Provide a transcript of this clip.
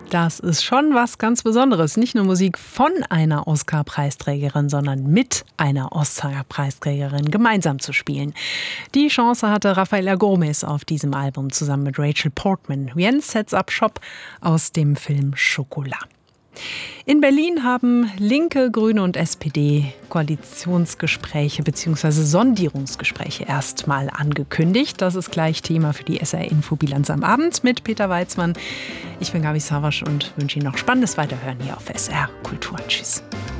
Das ist schon was ganz Besonderes. Nicht nur Musik von einer Oscar-Preisträgerin, sondern mit einer Oscar-Preisträgerin gemeinsam zu spielen. Die Chance hatte Rafaela Gomez auf diesem Album zusammen mit Rachel Portman. Jens Sets Up Shop aus dem Film Chocolat. In Berlin haben Linke, Grüne und SPD Koalitionsgespräche bzw. Sondierungsgespräche erstmal angekündigt. Das ist gleich Thema für die SR-Info-Bilanz am Abend mit Peter Weizmann. Ich bin Gabi Savasch und wünsche Ihnen noch spannendes Weiterhören hier auf SR Kultur. Tschüss.